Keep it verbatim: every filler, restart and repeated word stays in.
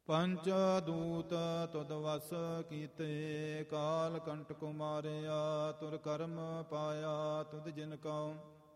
ਪੰਚ ਦੂਤ ਤੁਧ ਵਸ ਕੀਤੇ, ਕਾਲ ਕੰਟਕ ਮਾਰਿਆ ਤੁਰ ਕਰਮ ਪਾਇਆ ਤੁਧ ਜਿਨ ਕਉ।